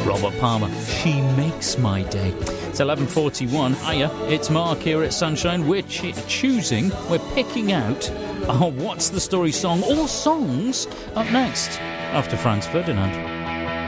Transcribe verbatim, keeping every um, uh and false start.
Robert Palmer, She Makes My Day. It's eleven forty-one. Hiya, it's Mark here at Sunshine. We're ch- choosing, we're picking out our What's the Story song or songs up next after Franz Ferdinand.